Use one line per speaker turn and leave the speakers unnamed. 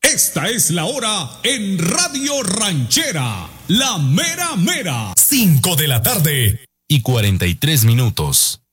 Esta es la hora en Radio Ranchera, la mera mera.
5 de la tarde y 43 minutos.